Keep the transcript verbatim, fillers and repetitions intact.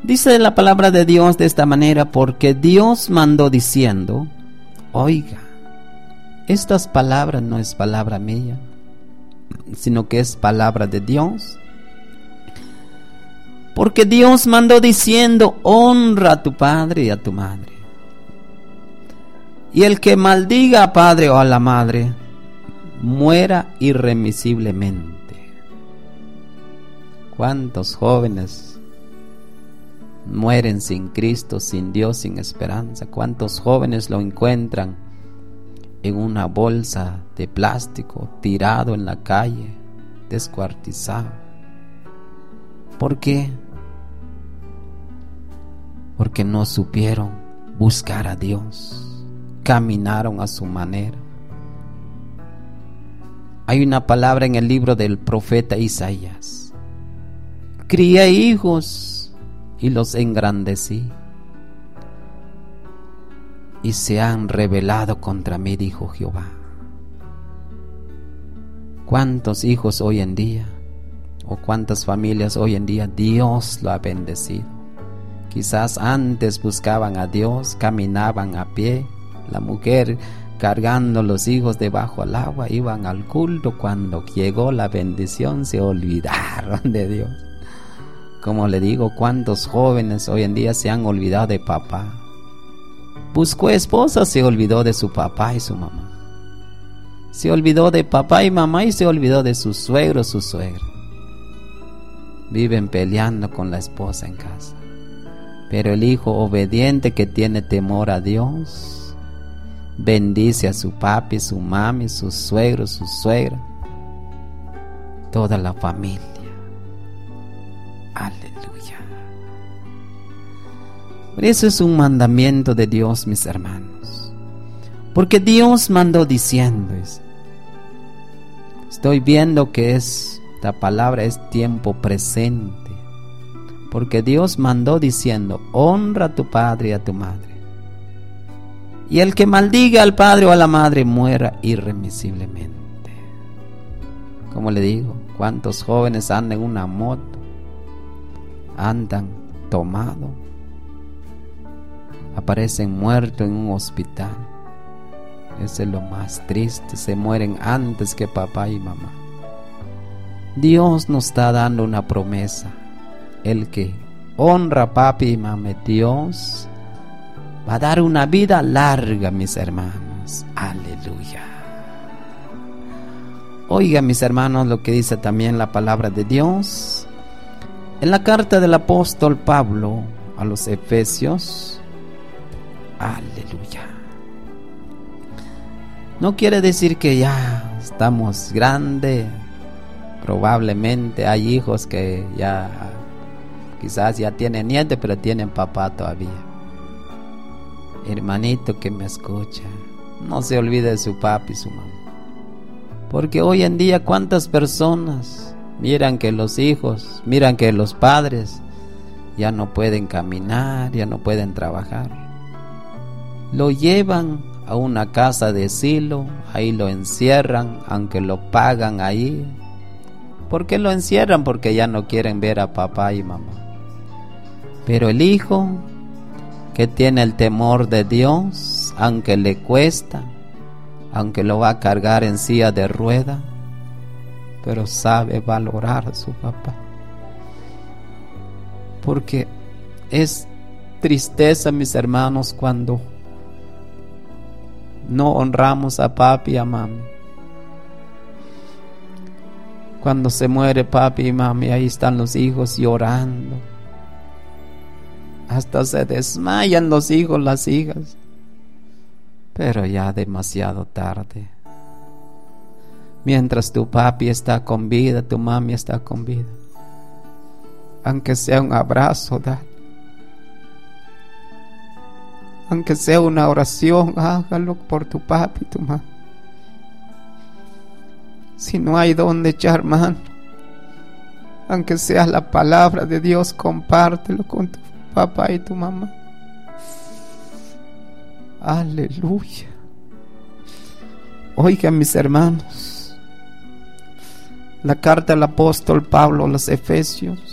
Dice la palabra de Dios de esta manera: porque Dios mandó diciendo, oiga, estas palabras no es palabra mía, sino que es palabra de Dios. Porque Dios mandó diciendo, honra a tu padre y a tu madre. Y el que maldiga a padre o a la madre, muera irremisiblemente. ¿Cuántos jóvenes mueren sin Cristo, sin Dios, sin esperanza? ¿Cuántos jóvenes lo encuentran en una bolsa de plástico, tirado en la calle, descuartizado? ¿Por qué? Porque no supieron buscar a Dios, caminaron a su manera. Hay una palabra en el libro del profeta Isaías: crié hijos y los engrandecí, y se han rebelado contra mí, dijo Jehová. ¿Cuántos hijos hoy en día, o cuántas familias hoy en día Dios lo ha bendecido? Quizás antes buscaban a Dios, caminaban a pie, la mujer cargando los hijos debajo del agua, iban al culto. Cuando llegó la bendición se olvidaron de Dios. Como le digo, ¿cuántos jóvenes hoy en día se han olvidado de papá? Buscó esposa, se olvidó de su papá y su mamá. Se olvidó de papá y mamá y se olvidó de su suegro, su suegra. Viven peleando con la esposa en casa. Pero el hijo obediente que tiene temor a Dios bendice a su papi, su mami, su suegro, su suegra, toda la familia. Aleluya. Eso es un mandamiento de Dios, mis hermanos. Porque Dios mandó diciendo, estoy viendo que esta palabra es tiempo presente. Porque Dios mandó diciendo, honra a tu padre y a tu madre. Y el que maldiga al padre o a la madre muera irremisiblemente. Como le digo, ¿cuántos jóvenes andan en una moto? Andan tomados. Aparecen muertos en un hospital. Eso es lo más triste. Se mueren antes que papá y mamá. Dios nos está dando una promesa. El que honra a papi y mami, Dios va a dar una vida larga, mis hermanos. Aleluya. Oiga, mis hermanos, lo que dice también la palabra de Dios en la carta del apóstol Pablo a los Efesios. Aleluya. No quiere decir que ya estamos grandes. Probablemente hay hijos que ya quizás ya tienen nietos, pero tienen papá todavía. Hermanito que me escucha, no se olvide de su papi y su mamá. Porque hoy en día cuántas personas miran que los hijos, miran que los padres ya no pueden caminar, ya no pueden trabajar. Lo llevan a una casa de asilo, ahí lo encierran, aunque lo pagan ahí. ¿Por qué lo encierran? Porque ya no quieren ver a papá y mamá. Pero el hijo que tiene el temor de Dios, aunque le cuesta, aunque lo va a cargar en silla de rueda, pero sabe valorar a su papá. Porque es tristeza, mis hermanos, cuando no honramos a papi y a mami. Cuando se muere papi y mami, ahí están los hijos llorando. Hasta se desmayan los hijos, las hijas. Pero ya demasiado tarde. Mientras tu papi está con vida, tu mami está con vida, aunque sea un abrazo, da. Aunque sea una oración, hágalo por tu papi y tu mamá. Si no hay donde echar mano, aunque sea la palabra de Dios, compártelo con tu papá y tu mamá. Aleluya. Oigan, mis hermanos, la carta del apóstol Pablo a los Efesios